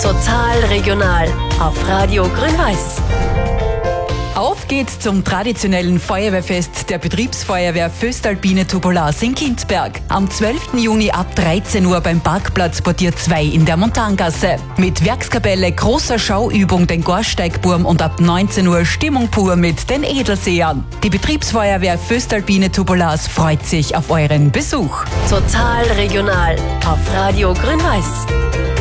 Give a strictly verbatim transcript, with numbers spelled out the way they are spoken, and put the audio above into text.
Total regional auf Radio Grün-Weiß. Auf geht's zum traditionellen Feuerwehrfest der Betriebsfeuerwehr Voestalpine Tubulas in Kinzberg. Am zwölften Juni ab dreizehn Uhr beim Parkplatz Portier zwei in der Montangasse. Mit Werkskapelle, großer Schauübung, den Gorsteigburm und ab neunzehn Uhr Stimmung pur mit den Edelsehern. Die Betriebsfeuerwehr Voestalpine Tubulas freut sich auf euren Besuch. Total regional auf Radio Grün-Weiß.